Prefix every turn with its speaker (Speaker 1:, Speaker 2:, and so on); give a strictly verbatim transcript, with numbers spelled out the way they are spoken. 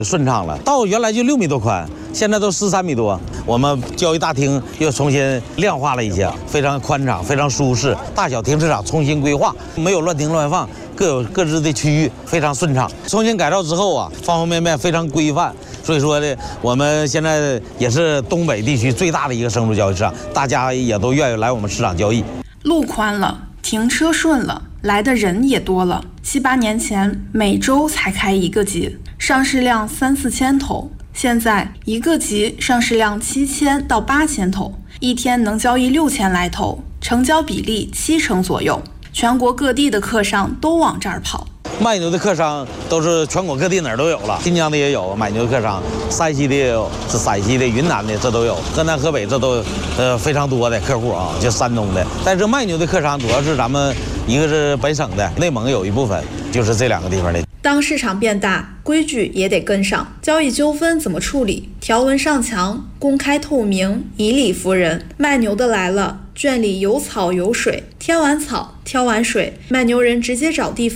Speaker 1: 顺畅了。道原来就六米多宽，现在都十三米多。我们交易大厅又重新亮化了一些，非常宽敞，非常舒适。大小停车场重新规划，没有乱停乱放，各有各自的区域，非常顺畅。重新改造之后啊，方方面面非常规范。所以说呢，我们现在也是东北地区最大的一个生猪交易市场，大家也都愿意来我们市场交易。
Speaker 2: 路宽了，停车顺了，来的人也多了。七八年前每周才开一个集，上市量三四千头，现在一个集上市量七千到八千头，一天能交易六千来头，成交比例七成左右。全国各地的客商都往这儿跑。
Speaker 1: 卖牛的客商都是全国各地哪儿都有了，新疆的也有买牛的客商，山西的也有，是陕西的、云南的这都有，河南、河北这都呃非常多的客户啊，就山东的。但是卖牛的客商主要是咱们一个是本省的，内蒙有一部分，就是这两个地方的。
Speaker 2: 当市场变大，规矩也得跟上。交易纠纷怎么处理？条文上墙，公开透明，以理服人。卖牛的来了，圈里有草有水，添完草，挑完水，卖牛人直接找地方。